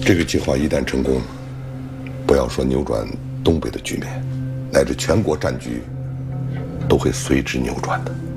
这个计划一旦成功，不要说扭转东北的局面，乃至全国战局都会随之扭转的。